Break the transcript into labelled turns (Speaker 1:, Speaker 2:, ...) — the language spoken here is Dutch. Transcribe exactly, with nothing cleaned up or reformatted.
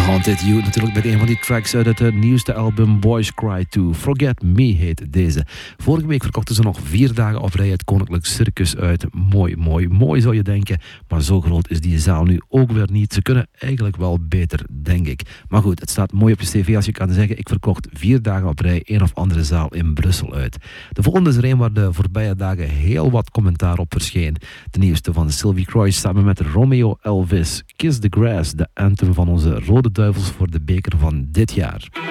Speaker 1: Haunted Youth natuurlijk met een van die tracks uit het nieuwste album Boys Cry To. Forget Me heet deze. Vorige week verkochten ze nog vier dagen op rij het Koninklijk Circus uit. Mooi, mooi, mooi zou je denken. Maar zo groot is die zaal nu ook weer niet. Ze kunnen eigenlijk wel beter, denk ik. Maar goed, het staat mooi op je cv als je kan zeggen: ik verkocht vier dagen op rij een of andere zaal in Brussel uit. De volgende is er een waar de voorbije dagen heel wat commentaar op verscheen. De nieuwste van Sylvie Croix samen met Romeo Elvis. Kiss the Grass, de anthem van onze Rode Duivels voor de beker van dit jaar.